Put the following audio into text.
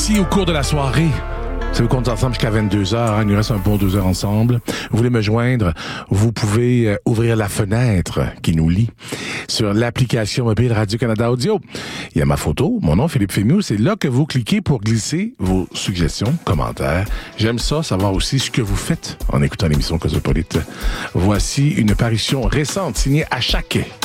aussi au cours de la soirée. Ça vous compte ensemble jusqu'à 22h. Il nous reste un bon 2 heures ensemble. Vous voulez me joindre? Vous pouvez ouvrir la fenêtre qui nous lie sur l'application mobile Radio-Canada Audio. Il y a ma photo, mon nom, Philippe Fémieux. C'est là que vous cliquez pour glisser vos suggestions, commentaires. J'aime ça, savoir aussi ce que vous faites en écoutant l'émission Cosmopolite. Voici une parution récente signée à chaque